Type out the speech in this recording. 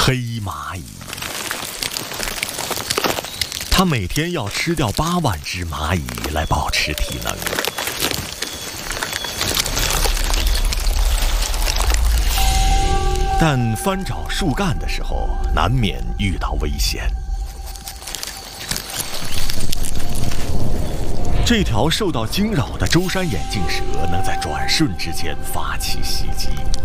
黑蚂蚁。它每天要吃掉8万只蚂蚁来保持体能。但翻找树干的时候，难免遇到危险。这条受到惊扰的舟山眼镜蛇能在转瞬之间发起袭击。